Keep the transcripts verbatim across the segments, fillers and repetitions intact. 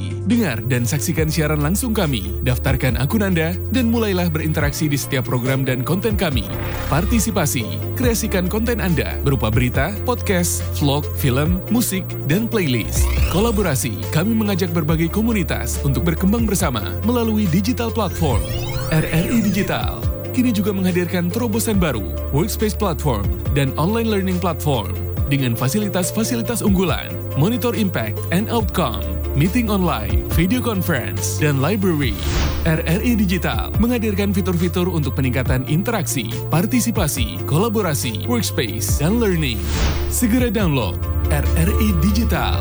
Dengar dan saksikan siaran langsung kami. Daftarkan akun Anda dan mulailah berinteraksi di setiap program dan konten kami. Partisipasi, kreasikan konten Anda berupa berita, podcast, vlog, film, musik, dan playlist. Kolaborasi, kami mengajak berbagai komunitas untuk berkembang bersama melalui digital platform. R R I Digital kini juga menghadirkan terobosan baru, workspace platform, dan online learning platform dengan fasilitas-fasilitas unggulan, monitor impact and outcome, meeting online, video conference, dan library. R R I Digital menghadirkan fitur-fitur untuk peningkatan interaksi, partisipasi, kolaborasi, workspace, dan learning. Segera download R R I Digital.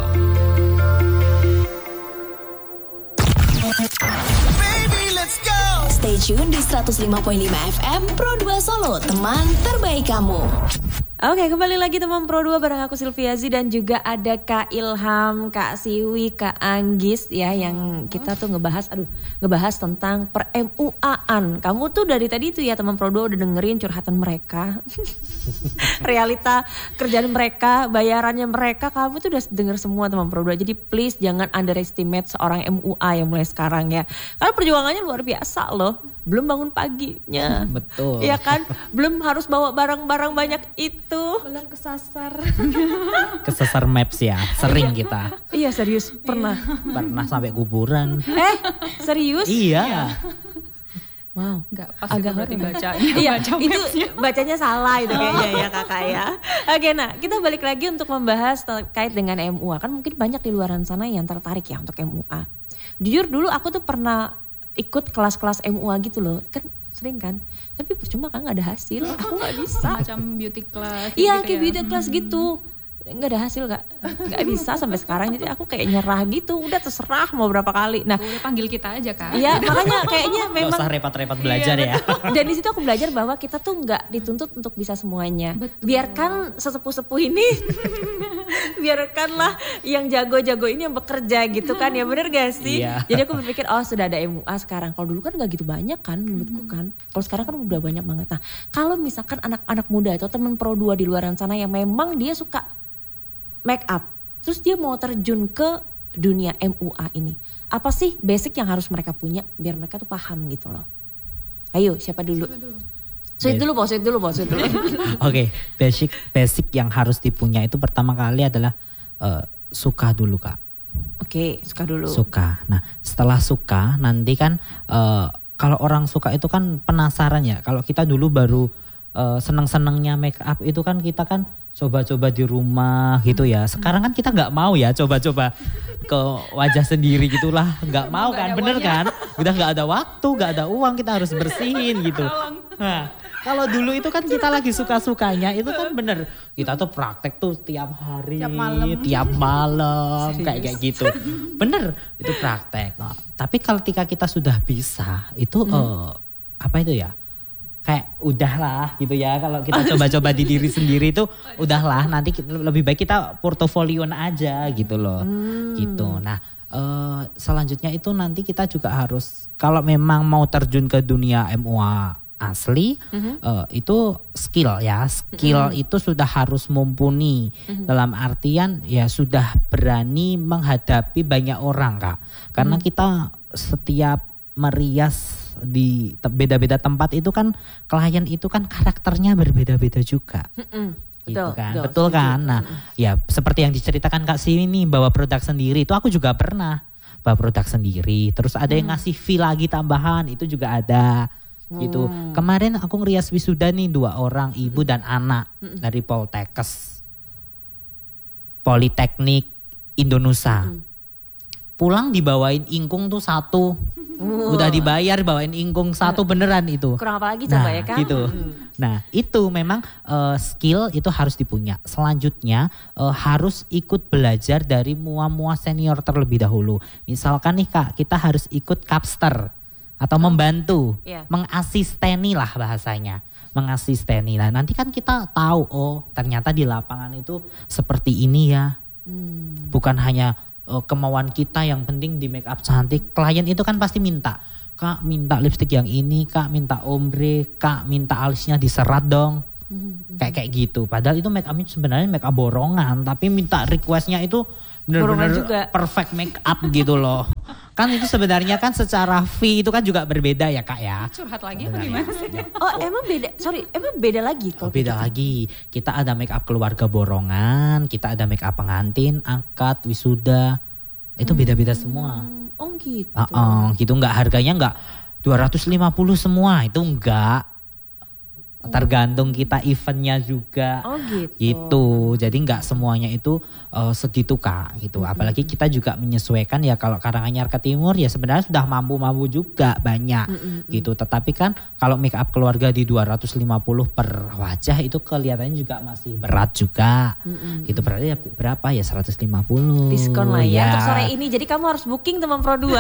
Stay tune di seratus lima koma lima F M Pro dua Solo, teman terbaik kamu. Oke, kembali lagi teman Pro dua bareng aku Silviazi dan juga ada Kak Ilham, Kak Siwi, Kak Anggis ya yang kita tuh ngebahas aduh, ngebahas tentang per M U A-an. Kamu tuh dari tadi tuh ya teman Pro dua udah dengerin curhatan mereka. Realita kerjaan mereka, bayarannya mereka, kamu tuh udah denger semua teman Pro dua. Jadi please jangan underestimate seorang M U A yang mulai sekarang ya. Karena perjuangannya luar biasa loh. Belum bangun paginya. Betul. Iya kan? Belum harus bawa barang-barang banyak itu. Belum kesasar. Kesasar maps ya, sering kita. Iya serius, pernah. Pernah sampai kuburan. Eh, serius? Iya. Wow, Enggak pas agak itu berarti horor. bacanya. Iya, baca itu mapsnya. bacanya salah itu kayaknya ya kakak ya. Oke, nah kita balik lagi untuk membahas terkait dengan M U A. Kan mungkin banyak di luaran sana yang tertarik ya untuk M U A. Jujur dulu aku tuh pernah ikut kelas-kelas M U A gitu loh. Kan sering kan, tapi percuma kan gak ada hasil, aku gak bisa. Macam beauty class. Iya gitu kayak ya. beauty class gitu, nggak ada hasil gak, nggak bisa sampai sekarang. Jadi aku kayak nyerah gitu, udah terserah mau berapa kali. Nah, Udah panggil kita aja kan. iya makanya kayaknya Gak memang. usah repot-repot belajar ya. Dan di situ aku belajar bahwa kita tuh nggak dituntut untuk bisa semuanya. Betul. Biarkan sesepuh-sepuh ini, biarkanlah yang jago-jago ini yang bekerja gitu kan ya, bener gak sih? Iya. Jadi aku berpikir oh sudah ada M U A sekarang. Kalau dulu kan nggak gitu banyak kan menurutku kan. Kalau sekarang kan udah banyak banget. Nah kalau misalkan anak-anak muda atau teman Pro dua di luaran sana yang memang dia suka make up, terus dia mau terjun ke dunia M U A ini, apa sih basic yang harus mereka punya biar mereka tuh paham gitu loh? Ayo siapa dulu? Siapa dulu? Sweet dulu, bos, sweet dulu, bos, sweet dulu. Oke, basic basic yang harus dipunya itu pertama kali adalah uh, suka dulu Kak. Oke, suka dulu. Suka. Nah, setelah suka nanti kan uh, kalau orang suka itu kan penasaran ya. Kalau kita dulu baru uh, seneng-senengnya make up itu kan kita kan coba-coba di rumah gitu ya. Sekarang kan kita nggak mau ya coba-coba ke wajah sendiri gitulah. Nggak mau kan, bener kan? Udah nggak ada waktu, nggak ada uang, kita harus bersihin gitu. Nah, kalau dulu itu kan kita lagi suka-sukanya itu kan bener. Kita tuh praktek tuh tiap hari, Tiap malam. tiap malam kayak kayak gitu. Bener, itu praktek. Nah, tapi kalau ketika kita sudah bisa itu hmm. uh, apa itu ya? Kayak udahlah gitu ya, kalau kita coba-coba di diri sendiri itu udahlah, nanti kita, lebih baik kita portofolioan aja gitu loh. Hmm. Gitu. Nah, uh, selanjutnya itu nanti kita juga harus kalau memang mau terjun ke dunia M U A asli, mm-hmm. uh, itu skill ya, skill mm-hmm. itu sudah harus mumpuni, mm-hmm. dalam artian ya sudah berani menghadapi banyak orang Kak, karena mm-hmm. kita setiap merias di te- beda-beda tempat itu kan klien itu kan karakternya berbeda-beda juga. Mm-hmm. Gitu betul, kan, betul, betul kan. Nah, mm-hmm. ya seperti yang diceritakan Kak Sini nih bawa produk sendiri, itu aku juga pernah bawa produk sendiri. Terus ada yang ngasih fee lagi tambahan, itu juga ada. Gitu. Hmm. Kemarin aku ngerias wisuda nih dua orang, ibu dan anak hmm. dari Poltekkes Politeknik Indonesia. Hmm. Pulang dibawain ingkung tuh satu. Uh. Udah dibayar bawain ingkung satu beneran itu. Kurang apa lagi nah, coba ya kan? Gitu. Hmm. Nah, itu memang uh, skill itu harus dipunya. Selanjutnya uh, harus ikut belajar dari mua-mua senior terlebih dahulu. Misalkan nih Kak, kita harus ikut Capster. Atau membantu, yeah. mengasisteni lah bahasanya, mengasisteni. Nah nanti kan kita tahu, oh ternyata di lapangan itu seperti ini ya. Hmm. Bukan hanya uh, kemauan kita yang penting di make up cantik. Klien itu kan pasti minta, Kak minta lipstick yang ini, Kak minta ombre, Kak minta alisnya diserat dong. Hmm. Kayak kayak gitu. Padahal itu make upnya sebenarnya make up borongan, tapi minta requestnya itu benar-benar perfect make up gitu loh. Kan itu sebenarnya kan secara fee itu kan juga berbeda ya Kak ya. Curhat lagi apa gimana sih? Oh emang beda, sorry emang beda lagi Oh, kalau beda gitu? lagi. Kita ada make up keluarga borongan, kita ada make up pengantin, akad, wisuda. Itu beda-beda semua. Oh gitu. Uh-uh, gitu nggak harganya nggak dua ratus lima puluh semua, itu enggak. Tergantung kita eventnya juga. Oh gitu. Gitu. Jadi nggak semuanya itu uh, segitu Kak gitu. Apalagi kita juga menyesuaikan ya, kalau Karanganyar ke timur ya sebenarnya sudah mampu-mampu juga banyak gitu. Tetapi kan kalau make up keluarga di dua ratus lima puluh per wajah itu kelihatannya juga masih berat juga. Itu berarti ya berapa ya seratus lima puluh. Diskon lah ya untuk sore ini. Jadi kamu harus booking teman Pro dua.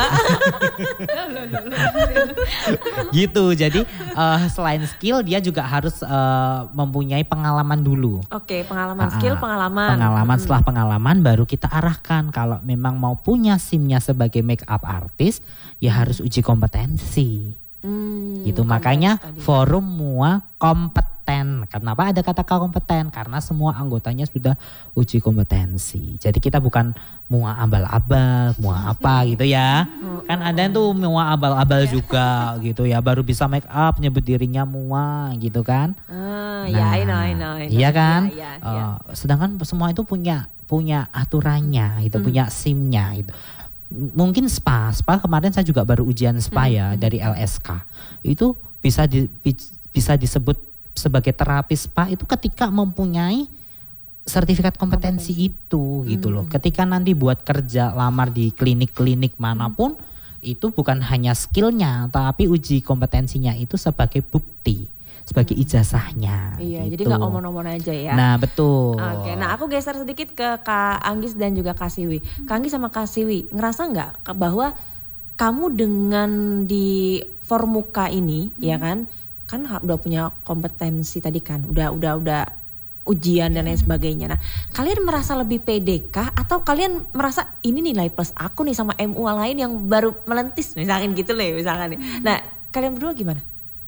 Gitu. Jadi uh, selain skill dia juga harus uh, mempunyai pengalaman dulu. Oke, pengalaman Ah, skill, pengalaman. Pengalaman, setelah pengalaman baru kita arahkan. Kalau memang mau punya SIM-nya sebagai make up artist ya harus uji kompetensi. Hmm, Gitu. kompeten Makanya tadi. forum mua kompeten. Kenapa ada kata kompeten? Karena semua anggotanya sudah uji kompetensi. Jadi kita bukan mua abal-abal, mua apa gitu ya. Kan ada tuh mua abal-abal juga gitu ya. Baru bisa make up nyebut dirinya mua gitu kan. Ah, ya, I know, I know, I know. Iya kan? Iya, iya, iya. Eh, sedangkan semua itu punya punya aturannya, itu punya SIM-nya gitu. M- Mungkin spa, spa kemarin saya juga baru ujian spa ya dari L S K. Itu bisa di, bi- bisa disebut sebagai terapis spa itu ketika mempunyai sertifikat kompetensi, itu gitu loh. Ketika nanti buat kerja lamar di klinik-klinik manapun itu bukan hanya skillnya tapi uji kompetensinya itu sebagai bukti, sebagai ijazahnya. Iya, gitu. jadi gak omon-omon aja ya. Nah betul. Oke, nah aku geser sedikit ke Kak Anggis dan juga Kak Siwi. Kak Anggis sama Kak Siwi, ngerasa nggak ke- bahwa kamu dengan di Formuka ini, ya kan, kan ha- udah punya kompetensi tadi kan, udah udah udah ujian dan lain sebagainya. Nah, kalian merasa lebih pede kah atau kalian merasa ini nilai plus aku nih sama M U A lain yang baru melentis misalkan gitu loh, misalkan. Nah, kalian berdua gimana?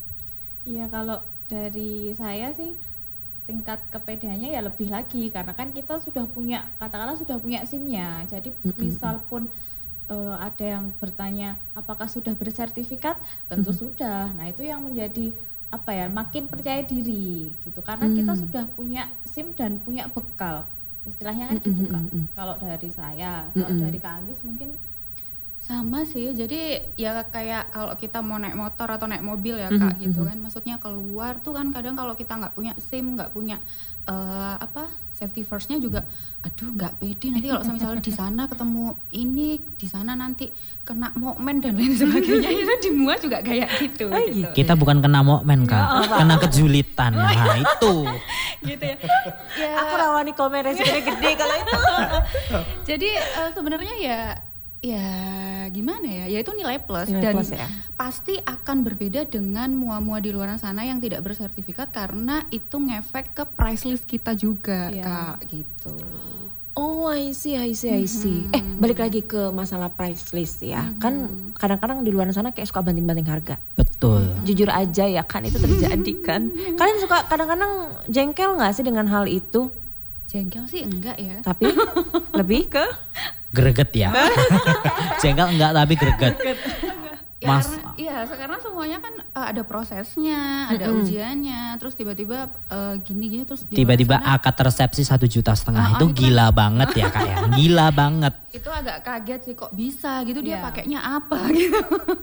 Iya kalau dari saya sih tingkat kepedeannya ya lebih lagi karena kan kita sudah punya katakanlah sudah punya SIM-nya. Jadi misal pun eh, ada yang bertanya apakah sudah bersertifikat, tentu sudah. Nah, itu yang menjadi apa ya makin percaya diri gitu karena kita sudah punya SIM dan punya bekal. Istilahnya kan gitu Kak. Kalau dari saya, kalau dari Kak Anggis mungkin sama sih, jadi ya kayak kalau kita mau naik motor atau naik mobil ya Kak gitu kan, maksudnya keluar tuh kan kadang kalau kita nggak punya SIM, nggak punya uh, apa safety first-nya juga, aduh nggak pede nanti kalau misalnya di sana ketemu ini, di sana nanti kena mokmen dan lain sebagainya, itu di mua juga kayak gitu. gitu. Kita bukan kena mokmen Kak, kena kejulitan. Nah itu. Gitu ya. Ya, Aku rawani komen resikonya gede kalau itu. jadi uh, sebenarnya ya ya gimana ya, ya itu nilai plus Nilai dan plus ya. pasti akan berbeda dengan mua-mua di luar sana yang tidak bersertifikat karena itu ngefek ke price list kita juga Iya. Kak gitu. Oh, I see, I see, I see. Eh, balik lagi ke masalah price list ya. Kan kadang-kadang di luar sana kayak suka banting-banting harga. Betul. Jujur aja ya kan itu terjadi kan. Kalian suka kadang-kadang jengkel nggak sih dengan hal itu? Jengkel sih enggak ya. Tapi lebih ke Greget ya. Jengkel enggak tapi greget. Ya, Mas, karena, iya, karena semuanya kan uh, ada prosesnya, ada ujiannya, terus tiba-tiba uh, gini-gini terus di luar tiba-tiba sana akad resepsi satu juta setengah Oh, itu oh, itu gila banget ya Kak ya. Gila banget. itu agak kaget sih kok bisa gitu dia Iya. pakainya apa gitu.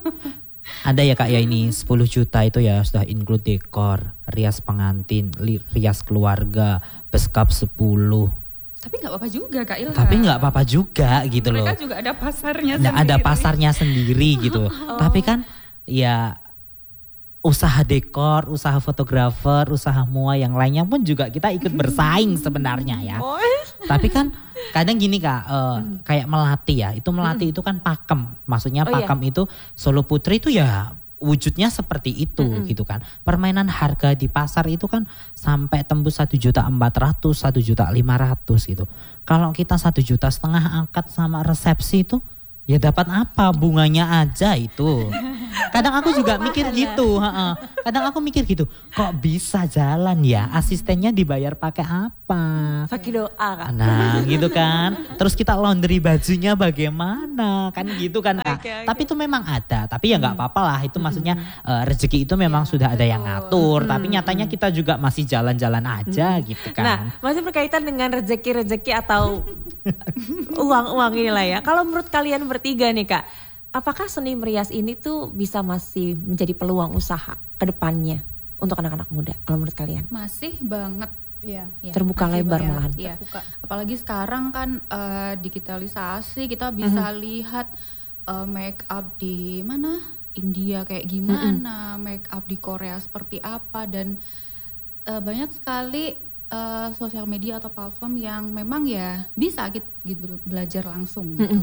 Ada ya Kak ya ini sepuluh juta itu ya sudah include dekor, rias pengantin, li- rias keluarga, beskap sepuluh. Tapi nggak apa-apa juga Kak Ilham. Tapi nggak apa-apa juga gitu loh. Mereka juga ada pasarnya Nggak ada sendiri. pasarnya sendiri gitu. Tapi kan ya usaha dekor, usaha fotografer, usaha mua yang lainnya pun juga kita ikut bersaing sebenarnya ya. Tapi kan kadang gini Kak, eh, kayak melatih ya. Itu melatih itu kan pakem. Maksudnya Oh, iya. pakem itu Solo Putri itu ya wujudnya seperti itu gitu kan. Permainan harga di pasar itu kan sampai tembus satu juta empat ratus, satu juta lima ratus gitu. Kalau kita satu juta setengah angkat sama resepsi itu ya dapat apa, bunganya aja itu. Kadang aku juga mikir gitu, heeh. Kadang aku mikir gitu, kok bisa jalan ya? Asistennya dibayar pakai apa? Pakai doa Kak. Nah gitu kan. Terus kita laundry bajunya bagaimana? Kan gitu kan Kak. Oke, oke. Tapi itu memang ada. Tapi ya nggak apa-apa lah. Itu maksudnya eh, rezeki itu memang sudah ada yang ngatur. Tapi nyatanya kita juga masih jalan-jalan aja gitu kan. Nah, masih berkaitan dengan rezeki-rezeki atau uang-uang inilah ya. Kalau menurut kalian bertiga nih Kak, apakah seni merias ini tuh bisa masih menjadi peluang usaha ke depannya untuk anak-anak muda kalau menurut kalian? Masih banget. Iya. Ya, Terbuka masih lebar banget. malahan. Iya. Apalagi sekarang kan eh, digitalisasi, kita bisa lihat eh, make up di mana? India kayak gimana, make up di Korea seperti apa, dan eh, banyak sekali eh, sosial media atau platform yang memang ya bisa gitu, gitu belajar langsung gitu.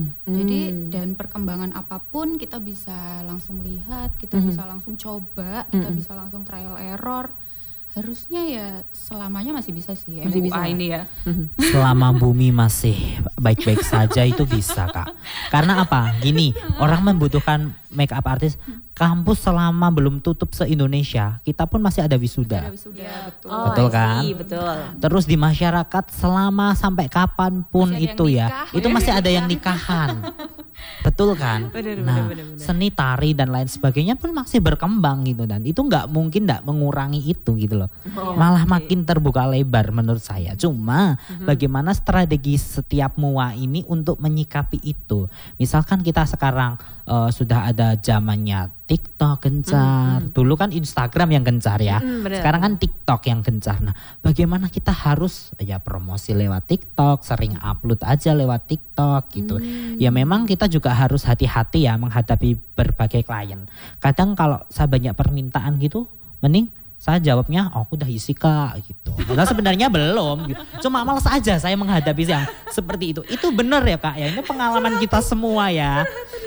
Jadi dan perkembangan apapun kita bisa langsung lihat, kita bisa langsung coba, kita bisa langsung trial error. Harusnya ya selamanya masih bisa sih Masih M U A bisa lah. ini ya. Selama bumi masih baik-baik saja itu bisa Kak. Karena apa? Gini, orang membutuhkan make up artist. Kampus selama belum tutup se-Indonesia, kita pun masih ada wisuda. Ada wisuda, betul. Oh, Betul I kan? see, betul. Terus di masyarakat selama sampai kapanpun Masih ada itu yang ya, nikah, itu ya. masih ada yang nikahan. Betul kan? Bener, nah, bener, bener, bener. seni tari dan lain sebagainya pun masih berkembang gitu, dan itu nggak mungkin nggak mengurangi itu gitu loh. Oh, Malah makin terbuka lebar menurut saya. Cuma Mhm. bagaimana strategi setiap mua ini untuk menyikapi itu. Misalkan kita sekarang eh, sudah ada zamannya TikTok gencar. Dulu kan Instagram yang gencar ya. Mm, bener. Sekarang kan TikTok yang gencar. Nah, bagaimana kita harus ya promosi lewat TikTok, sering upload aja lewat TikTok gitu. Ya memang kita juga harus hati-hati ya menghadapi berbagai klien. Kadang kalau saya banyak permintaan gitu, mending saya jawabnya, oh aku udah isi Kak gitu. Padahal sebenarnya belum gitu. Cuma malas aja saya menghadapi yang seperti itu. Itu benar ya Kak ya, ini pengalaman kita semua ya.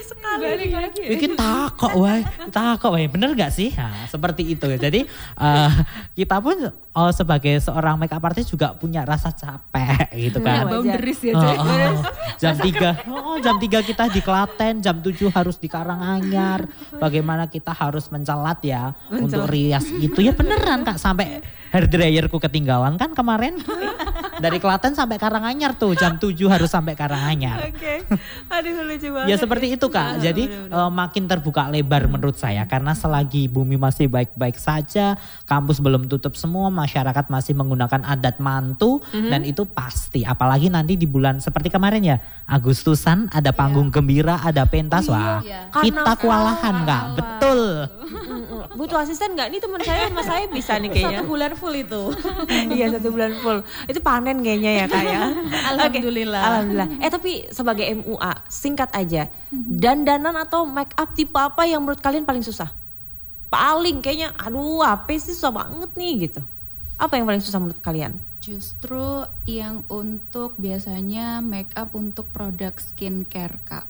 Iki takok wae, takok wae, bener gak sih? Nah, seperti itu. Jadi uh, kita pun uh, sebagai seorang makeup artist juga punya rasa capek gitu kan. Punya boundaries ya, Oh, Cek. oh, jam tiga, oh, jam tiga kita di Klaten, jam tujuh harus di Karanganyar. Bagaimana kita harus mencelat ya untuk rias itu ya beneran Kak, sampai hair dryerku ketinggalan kan kemarin. Dari Klaten sampai Karanganyar tuh jam tujuh harus sampai Karanganyar. Oke, aduh lucu banget. Ya seperti itu Kak. Jadi eh, makin terbuka lebar menurut saya, karena selagi bumi masih baik-baik saja, kampus belum tutup semua, masyarakat masih menggunakan adat mantu, dan itu pasti. Apalagi nanti di bulan seperti kemarin ya, Agustusan ada panggung gembira, ada pentas, wah iya. kita kewalahan Kak. Betul. Mm-mm. Butuh asisten nggak? Nih teman saya sama saya bisa nih kayaknya. Satu bulan full itu. Iya satu bulan full. Itu panen kayaknya ya Kak ya. Alhamdulillah. Oke, Alhamdulillah. Eh tapi sebagai M U A singkat aja. Dandanan atau make up tipe apa yang menurut kalian paling susah? Paling kayaknya aduh apa sih susah banget nih gitu. Apa yang paling susah menurut kalian? Justru yang untuk biasanya make up untuk produk skincare Kak.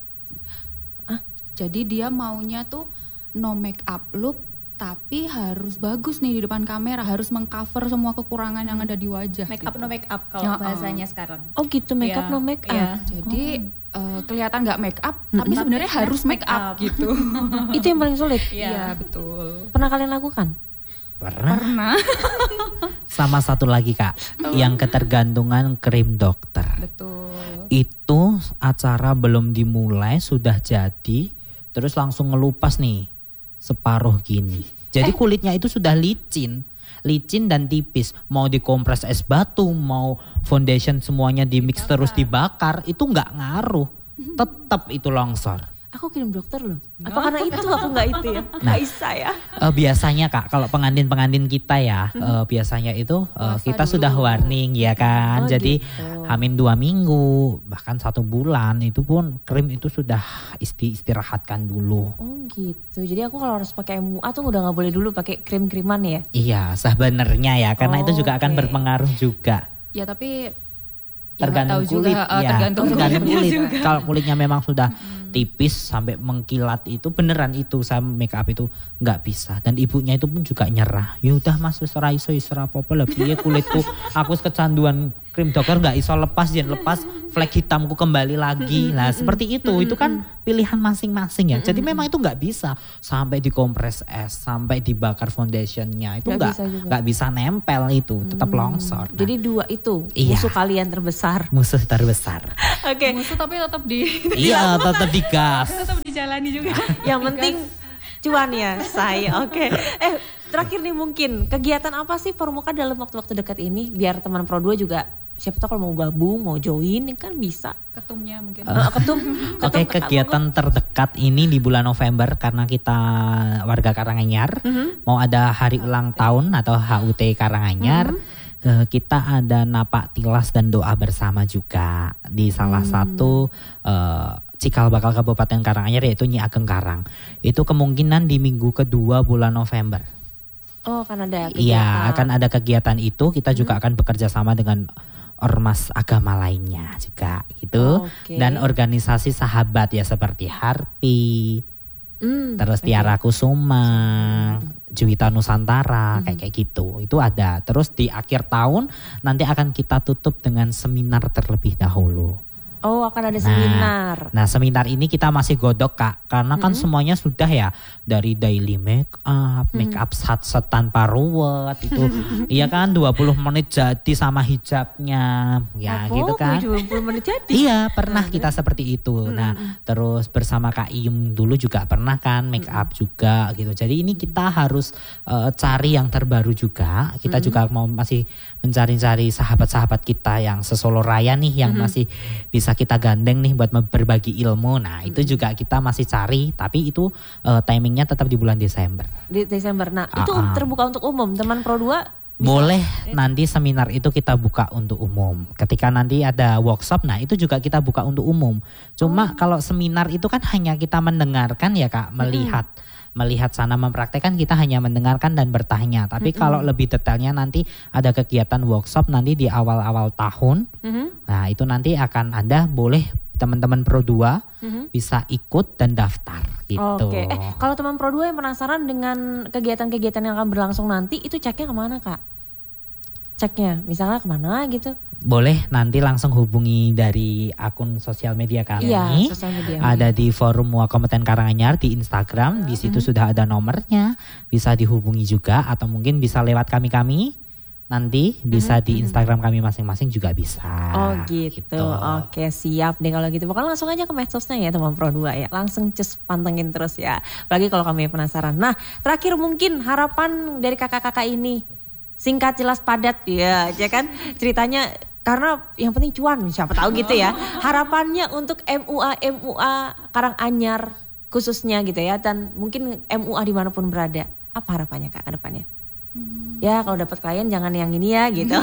Ah? Jadi dia maunya tuh no make up look, tapi harus bagus nih di depan kamera, harus mengcover semua kekurangan yang ada di wajah. Make up gitu. no make up kalau Ya, bahasanya sekarang. Oh gitu make up Iya, no make up. iya. Jadi eh, kelihatan nggak make up, tapi sebenarnya Tapi harus make make up up. gitu. Itu yang paling sulit. Iya betul. Pernah kalian lakukan? Pernah. Pernah. Sama satu lagi Kak, yang ketergantungan krim dokter. Betul. Itu acara belum dimulai sudah jadi, terus langsung ngelupas nih separuh gini. Jadi kulitnya itu sudah licin, licin dan tipis. Mau dikompres es batu, mau foundation semuanya di mix terus dibakar, itu nggak ngaruh. Tetap itu longsor. Aku kirim dokter loh. Apa karena itu aku nggak itu ya? Nah. Nggak bisa ya? Eh, biasanya Kak, kalau pengantin-pengantin kita ya, eh, biasanya itu eh, Puasa kita dulu. sudah warning ya kan. Oh, Jadi gitu. hamin dua minggu, bahkan satu bulan itu pun krim itu sudah isti istirahatkan dulu. Oh gitu. Jadi aku kalau harus pakai M U A tuh udah nggak boleh dulu pakai krim-kriman ya? Iya, sebenarnya ya, karena itu juga akan Oke. berpengaruh juga. Ya tapi ya nggak Tergantung tahu kulit, juga, eh, ya. tergantung Tergantung kulitnya kulit. juga. Kalau kulitnya memang sudah tipis sampai mengkilat itu beneran itu saya make up itu nggak bisa, dan ibunya itu pun juga nyerah. Ya udah Mas wis ora iso wis ora apa-apa lah piye kulitku aku wis kecanduan krim dokter nggak iso lepas, jangan lepas flek hitamku kembali lagi. Nah seperti itu, itu kan pilihan masing-masing ya. Jadi memang itu nggak bisa sampai dikompres es, sampai dibakar foundationnya itu nggak nggak bisa, bisa nempel itu, tetap longsor. Nah, jadi dua itu iya, musuh kalian terbesar. Musuh terbesar. Oke. Okay. Musuh tapi tetap di. Iya tetap digas. Tetap dijalani juga. Yang penting cuan ya saya. Oke. Okay. Eh terakhir nih mungkin kegiatan apa sih Formuka dalam waktu-waktu dekat ini biar teman Pro dua juga siapa tahu kalau mau gabung, mau join kan bisa. Ketumnya mungkin. Uh, ketum. ketum Oke, okay, kegiatan terdekat ini di bulan November karena kita warga Karanganyar uh-huh. mau ada hari ulang tahun atau H U T Karanganyar. Uh-huh. Uh, kita ada napak tilas dan doa bersama juga di salah hmm. satu uh, cikal bakal Kabupaten Karanganyar yaitu Nyi Ageng Karang. Itu kemungkinan di minggu kedua bulan November. Oh, akan ada kegiatan. Iya, akan ada kegiatan itu. Kita juga hmm. akan bekerja sama dengan ormas agama lainnya juga gitu. Oh, okay. Dan organisasi sahabat ya seperti Harpi, hmm, terus okay. Tiara Kusuma, hmm. Juwita Nusantara, hmm. kayak kayak gitu. Itu ada. Terus di akhir tahun nanti akan kita tutup dengan seminar terlebih dahulu. Oh, akan ada seminar. Nah, nah seminar ini kita masih godok Kak, karena kan mm-hmm. semuanya sudah ya dari daily make up, mm-hmm. make up sat-sat tanpa ruwet itu, iya kan dua puluh menit jadi sama hijabnya, ya Aku, gitu kan. dua puluh menit jadi. Iya pernah kita seperti itu. Mm-hmm. Nah terus bersama Kak Iyum dulu juga pernah kan make up mm-hmm. juga gitu. Jadi ini kita harus uh, cari yang terbaru juga. Kita mm-hmm. juga mau masih mencari-cari sahabat-sahabat kita yang sesolo raya nih yang mm-hmm. masih bisa kita gandeng nih buat berbagi ilmu. Nah itu juga kita masih cari, tapi itu uh, timingnya tetap di bulan Desember. Di Desember. Nah uh-uh. itu terbuka untuk umum, teman Pro dua? Bisa. Boleh, nanti seminar itu kita buka untuk umum. Ketika nanti ada workshop, nah itu juga kita buka untuk umum. Cuma oh. kalau seminar itu kan hanya kita mendengarkan ya Kak, melihat. Hmm. Melihat sana mempraktekkan, kita hanya mendengarkan dan bertanya. Tapi mm-hmm. kalau lebih detailnya nanti ada kegiatan workshop nanti di awal-awal tahun. Mm-hmm. Nah itu nanti akan ada, boleh teman-teman Pro dua mm-hmm. bisa ikut dan daftar gitu. Oke, eh kalau teman Pro dua yang penasaran dengan kegiatan-kegiatan yang akan berlangsung nanti, itu ceknya kemana Kak? Ceknya misalnya kemana gitu? Boleh nanti langsung hubungi dari akun sosial media kami. Iya, sosial media. Ada di Forum Wakompeten Karanganyar di Instagram. Di situ mm-hmm. sudah ada nomornya. Bisa dihubungi juga atau mungkin bisa lewat kami-kami. Nanti bisa mm-hmm. di Instagram kami masing-masing juga bisa. Oh gitu. gitu. Oke, siap deh kalau gitu. Pokoknya langsung aja ke medsosnya ya teman Pro dua ya. Langsung cus pantengin terus ya. Apalagi kalau kami penasaran. Nah, terakhir mungkin harapan dari kakak-kakak ini. Singkat, jelas, padat ya, ya kan ceritanya. Karena yang penting cuan, siapa tahu gitu ya. Harapannya untuk M U A M U A Karanganyar khususnya gitu ya, dan mungkin M U A dimanapun berada. Apa harapannya Kak ke depannya? Hmm. Ya kalau dapat klien jangan yang ini ya gitu.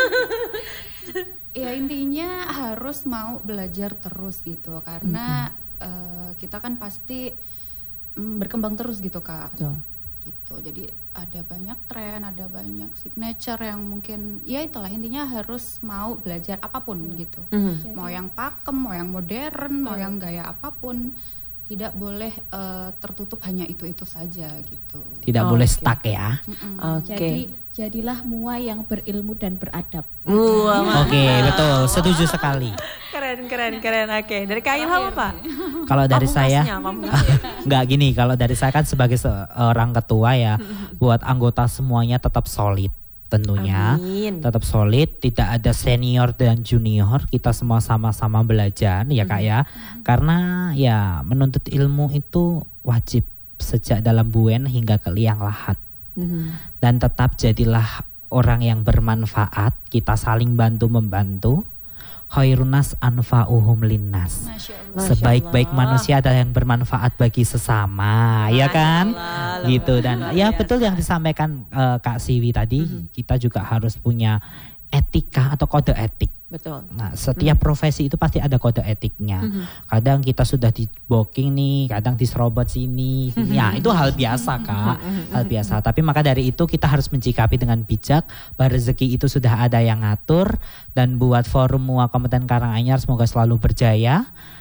Ya intinya harus mau belajar terus gitu, karena mm-hmm. uh, kita kan pasti um, berkembang terus gitu Kak. Betul. Gitu. Jadi ada banyak tren, ada banyak signature yang mungkin ya itulah intinya harus mau belajar apapun gitu. Mm-hmm. Mau yang pakem, mau yang modern, mm-hmm. mau yang gaya apapun, tidak boleh uh, tertutup hanya itu-itu saja gitu. Tidak oh, boleh okay. stuck ya. Mm-hmm. Oke. Okay. Jadi jadilah mua yang berilmu dan beradab. Wow, Oke, okay, betul, setuju sekali. Keren, keren, keren. Oke, okay. Dari Kak Ilham apa? Kalau dari saya, nggak gini. Kalau dari saya kan sebagai seorang ketua ya, buat anggota semuanya tetap solid. Tentunya Amin. Tetap solid, tidak ada senior dan junior, kita semua sama-sama belajar ya Kak ya. Mm-hmm. Karena ya menuntut ilmu itu wajib sejak dalam buen hingga ke liang lahat. Mm-hmm. Dan tetap jadilah orang yang bermanfaat, kita saling bantu-membantu. Khairunas anfa'uhum linnas. Sebaik-baik manusia adalah yang bermanfaat bagi sesama, Masya ya kan? Allah, gitu dan ya betul yang disampaikan uh, Kak Siwi tadi, mm-hmm. kita juga harus punya etika atau kode etik. Betul. Nah, setiap mm-hmm. profesi itu pasti ada kode etiknya. Mm-hmm. Kadang kita sudah di booking nih, kadang diserobot sini. Mm-hmm. Ya, itu hal biasa, Kak. Mm-hmm. Hal biasa. Tapi maka dari itu kita harus mencikapi dengan bijak. Bahwa rezeki itu sudah ada yang ngatur, dan buat Forum Mua Kompeten Karanganyar semoga selalu berjaya.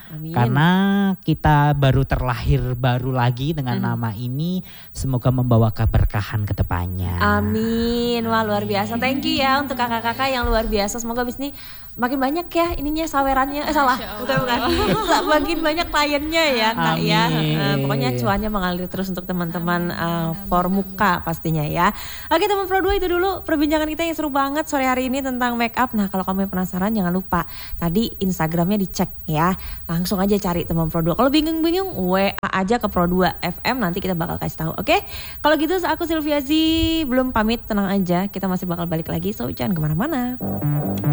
Amin. Karena kita baru terlahir baru lagi dengan Mm. nama ini, semoga membawa keberkahan ke depannya. Amin. Wah luar biasa. Thank you ya untuk kakak-kakak yang luar biasa. Semoga abis ini makin banyak ya ininya sawerannya. Eh salah, bukan bukan. Makin banyak kliennya ya Kak ya. Amin. Eh, pokoknya cuannya mengalir terus untuk teman-teman uh, Formuka pastinya ya. Oke teman Pro dua, itu dulu perbincangan kita yang seru banget sore hari ini tentang make up. Nah kalau kamu yang penasaran jangan lupa tadi Instagramnya dicek ya. Langsung aja cari teman Pro dua. Kalau bingung-bingung W A aja ke Pro dua F M, nanti kita bakal kasih tahu. Oke? Kalau gitu aku Sylvia Z belum pamit, tenang aja. Kita masih bakal balik lagi, so jangan kemana-mana.